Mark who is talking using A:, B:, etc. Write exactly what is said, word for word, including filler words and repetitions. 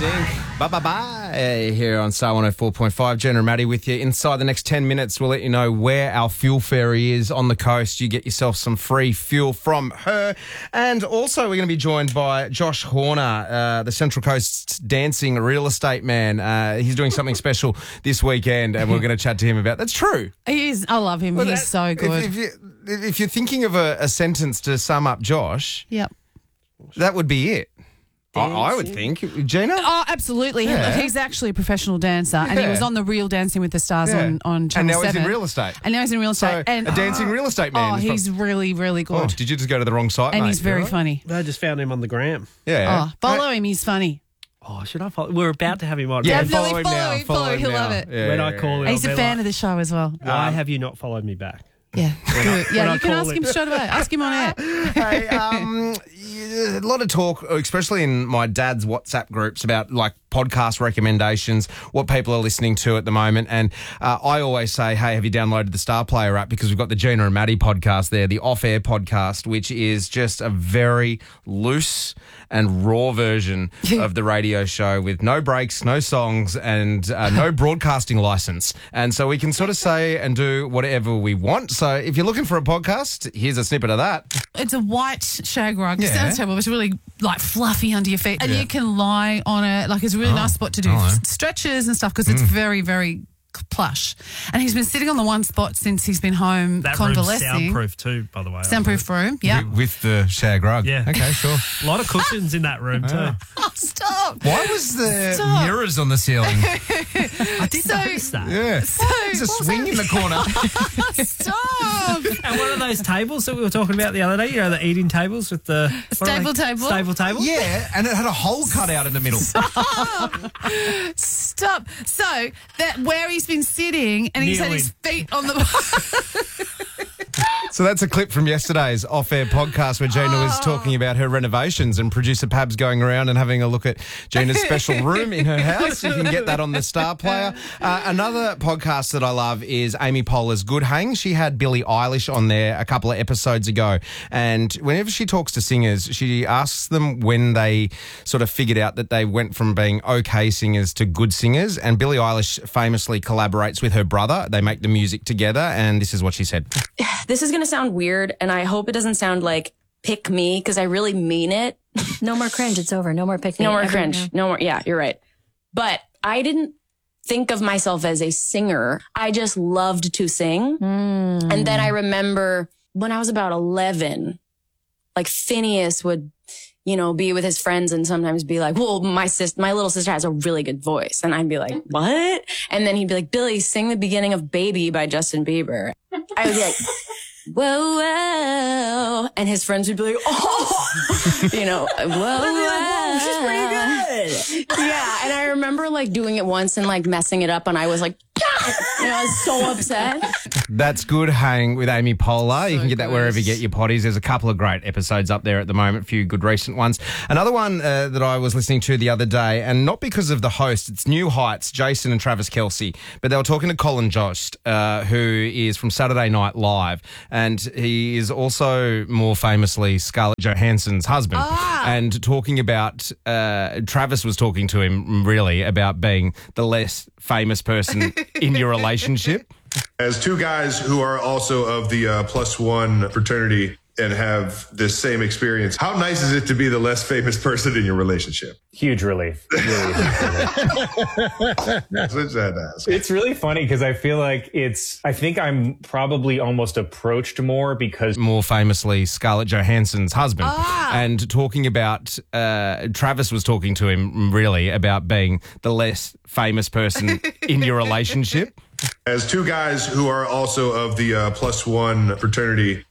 A: Sync. Bye-bye-bye here on Star one oh four point five. Jenna and Maddie with you. Inside the next ten minutes, we'll let you know where our fuel ferry is on the coast. You get yourself some free fuel from her. And also we're going to be joined by Josh Horner, uh, the Central Coast dancing real estate man. Uh, he's doing something special this weekend and we're going to chat to him about. That's true.
B: He is. I love him.
A: Well,
B: He's
A: that,
B: so good.
A: If, if, you, if you're thinking of a, a sentence to sum up Josh,
B: yep.
A: that would be it. I, I would think. Gina?
B: Oh, absolutely.
A: Yeah.
B: He's actually a professional dancer and he
A: Yeah.
B: was on the Real Dancing with the Stars
A: Yeah.
B: on, on Channel
A: And now
B: seven.
A: he's in real estate.
B: And now he's in real
A: So,
B: estate. and,
A: a dancing real estate man.
B: Oh, he's really, really good.
A: Oh, did you just go to the wrong site,
B: and
A: mate?
B: he's very
A: Right?
B: funny.
C: I just found him on the gram.
A: Yeah.
B: Oh, follow him. He's funny.
C: Oh, should I follow? We're about to have him on.
A: Yeah,
B: Definitely
A: follow him
B: follow
A: now.
B: him, follow him, he'll
A: now.
B: love it.
A: Yeah,
C: When I
A: yeah,
C: call him,
B: He's
C: I'll
B: a
C: be
B: fan
C: like,
B: of the show as well.
C: Why
A: Um,
C: have you not followed me back?
B: Yeah, good. Yeah,
C: I
B: you can
C: call
B: ask
C: him.
B: him straight away. Ask him on air.
A: Hey, um, yeah, a lot of talk, especially in my dad's WhatsApp groups, about like podcast recommendations, what people are listening to at the moment. And uh, I always say, hey, have you downloaded the Star Player app? Because we've got the Gina and Maddie podcast there, the off-air podcast, which is just a very loose and raw version of the radio show with no breaks, no songs, and uh, no broadcasting license. And so we can sort of say and do whatever we want. So if you're looking for a podcast, here's a snippet of that.
B: It's a white shag rug.
A: Yeah.
B: It sounds terrible, but it's really like fluffy under your feet. And
A: Yeah.
B: you can lie on it. Like it's a really
A: Oh,
B: nice spot to do
A: hello.
B: stretches and stuff because it's very, very plush. And he's been sitting on the one spot since he's been home
C: That room's
B: convalescing.
C: soundproof too, by the way.
B: Soundproof room, yeah.
A: With, with the shag rug.
C: Yeah.
A: Okay, sure.
C: A lot of cushions in that room too.
B: Oh, stop.
A: Why was the
B: Stop.
A: mirrors on the ceiling?
C: I did
B: So-
C: notice that.
A: Yeah.
B: So,
A: There's a swing in the corner.
B: stop.
C: And one of those tables that we were talking about the other day, you know, the eating tables with the what are
B: Staple
C: they?
B: table?
C: Staple table.
A: Yeah, and it had a hole cut out in the middle.
B: Stop. So that where he's been sitting and he's had
C: Kneeling.
B: his feet on the
A: So that's a clip from yesterday's off-air podcast where Gina was talking about her renovations and producer Pab's going around and having a look at Gina's special room in her house. You can get that on the Star Player. Uh, another podcast that I love is Amy Poehler's Good Hang. She had Billie Eilish on there a couple of episodes ago. And whenever she talks to singers, she asks them when they sort of figured out that they went from being okay singers to good singers. And Billie Eilish famously collaborates with her brother. They make the music together. And this is what she said.
D: This is going to sound weird, and I hope it doesn't sound like pick me, because I really mean it.
E: No more cringe. It's over. No more pick me.
D: No more
E: Every-
D: cringe. No more. Yeah, you're right. But I didn't think of myself as a singer. I just loved to sing. And then I remember when I was about eleven, like Phineas would, you know, be with his friends and sometimes be like, well, my sis, my little sister has a really good voice. And I'd be like, what? And then he'd be like, Billy, sing the beginning of Baby by Justin Bieber. I would be like, whoa, whoa. And his friends would be like, oh, you know, whoa, whoa.
C: She's pretty good.
D: Yeah. And I remember like doing it once and like messing it up. And I was like, God! You know, I was so upset.
A: That's Good Hang with Amy Poehler. You
B: So
A: can get that
B: good.
A: wherever you get your potties. There's a couple of great episodes up there at the moment, a few good recent ones. Another one uh, that I was listening to the other day, and not because of the host, it's New Heights, Jason and Travis Kelce, but they were talking to Colin Jost, uh, who is from Saturday Night Live, and he is also more famously Scarlett Johansson's husband,
B: Ah.
A: and talking about, uh, Travis was talking to him really about being the less famous person in your relationship.
F: As two guys who are also of the uh, plus one fraternity and have this same experience, how nice is it to be the less famous person in your relationship?
G: Huge relief. Really
F: That's what I had to ask.
G: It's really funny because I feel like it's, I think I'm probably almost approached more because
A: More famously Scarlett Johansson's husband,
B: Ah.
A: and talking about, uh, Travis was talking to him really about being the less famous person in your relationship.
F: As two guys who are also of the uh, plus one fraternity